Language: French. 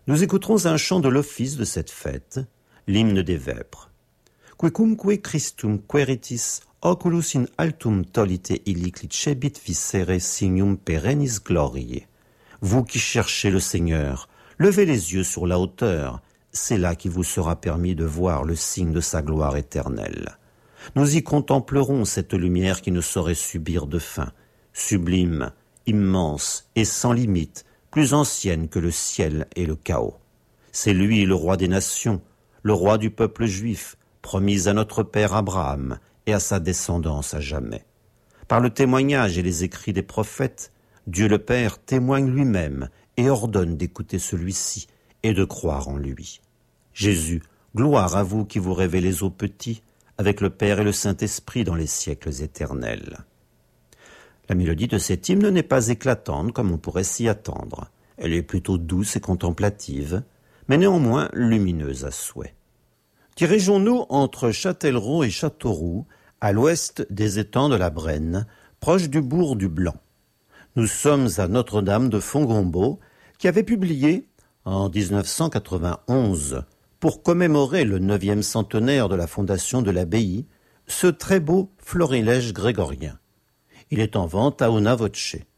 Nous écouterons un chant de l'office de cette fête, l'hymne des Vêpres. Quicumque Christum queritis oculus in altum tolite illic licebit viscere signum perennis gloriae. Vous qui cherchez le Seigneur, levez les yeux sur la hauteur, c'est là qu'il vous sera permis de voir le signe de sa gloire éternelle. Nous y contemplerons cette lumière qui ne saurait subir de fin, sublime, immense et sans limite, plus ancienne que le ciel et le chaos. C'est lui le roi des nations, le roi du peuple juif, promis à notre père Abraham et à sa descendance à jamais. Par le témoignage et les écrits des prophètes, Dieu le Père témoigne lui-même et ordonne d'écouter celui-ci et de croire en lui. Jésus, gloire à vous qui vous révélez aux petits, avec le Père et le Saint-Esprit dans les siècles éternels. La mélodie de cet hymne n'est pas éclatante comme on pourrait s'y attendre. Elle est plutôt douce et contemplative, mais néanmoins lumineuse à souhait. Dirigeons-nous entre Châtellerault et Châteauroux, à l'ouest des étangs de la Brenne, proche du bourg du Blanc. Nous sommes à Notre-Dame de Fongombault, qui avait publié, en 1991, pour commémorer le 9e centenaire de la fondation de l'abbaye, ce très beau florilège grégorien. Il est en vente à Una Voce.